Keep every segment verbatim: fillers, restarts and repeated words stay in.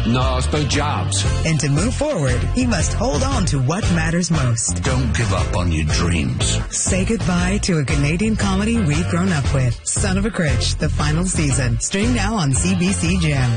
No, it's about jobs. And to move forward, he must hold on to what matters most. Don't give up on your dreams. Say goodbye to a Canadian comedy we've grown up with. Son of a Critch, the final season. Stream now on C B C Gem.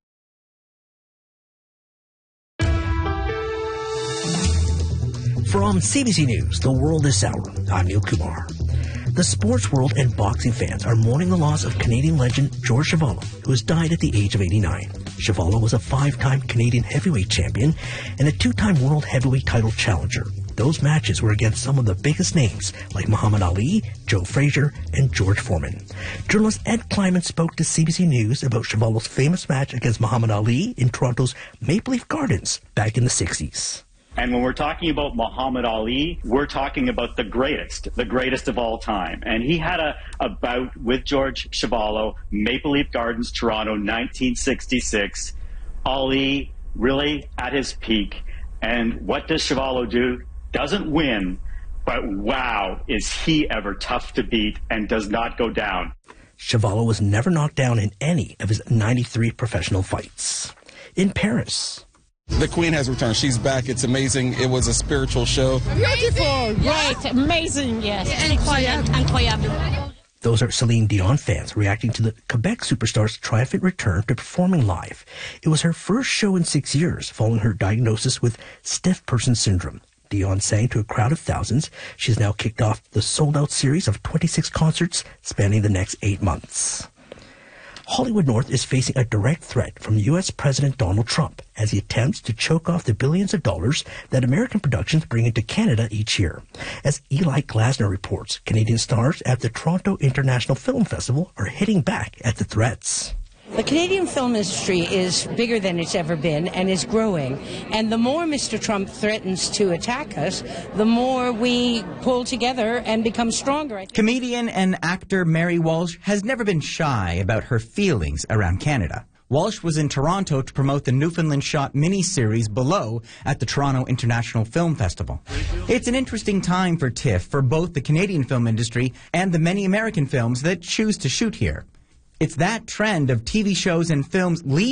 From C B C News, The World This Hour, I'm Neil Kumar. The sports world and boxing fans are mourning the loss of Canadian legend George Chuvalo, who has died at the age of eighty-nine. Chuvalo was a five-time Canadian heavyweight champion and a two-time world heavyweight title challenger. Those matches were against some of the biggest names like Muhammad Ali, Joe Frazier, and George Foreman. Journalist Ed Kleiman spoke to C B C News about Chuvalo's famous match against Muhammad Ali in Toronto's Maple Leaf Gardens back in the sixties. And when we're talking about Muhammad Ali, we're talking about the greatest, the greatest of all time. And he had a, a bout with George Chuvalo, Maple Leaf Gardens, Toronto, nineteen sixty-six. Ali really at his peak. And what does Chuvalo do? Doesn't win, but wow, is he ever tough to beat and does not go down. Chuvalo was never knocked down in any of his ninety-three professional fights. In Paris, the Queen has returned. She's back. It's amazing. It was a spiritual show. Beautiful. Right. Amazing. Yes. Incroyable. Incroyable. Those are Celine Dion fans reacting to the Quebec superstar's triumphant return to performing live. It was her first show in six years following her diagnosis with stiff person syndrome. Dion sang to a crowd of thousands. She's now kicked off the sold-out series of twenty-six concerts spanning the next eight months. Hollywood North is facing a direct threat from U S President Donald Trump as he attempts to choke off the billions of dollars that American productions bring into Canada each year. As Eli Glasner reports, Canadian stars at the Toronto International Film Festival are hitting back at the threats. The Canadian film industry is bigger than it's ever been and is growing. And the more Mister Trump threatens to attack us, the more we pull together and become stronger. Comedian and actor Mary Walsh has never been shy about her feelings around Canada. Walsh was in Toronto to promote the Newfoundland Shot mini-series Below at the Toronto International Film Festival. It's an interesting time for TIFF for both the Canadian film industry and the many American films that choose to shoot here. It's that trend of T V shows and films leaving